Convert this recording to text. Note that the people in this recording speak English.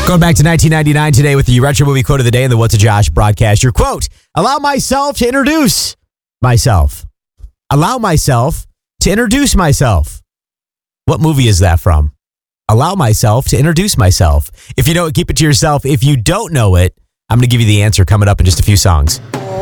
Going back to 1999 today with the Retro Movie Quote of the Day and the What's a Josh broadcast. Your quote: allow myself to introduce myself. Allow myself to introduce myself. What movie is that from? Allow myself to introduce myself. If you know it, keep it to yourself. If you don't know it, I'm going to give you the answer coming up in just a few songs.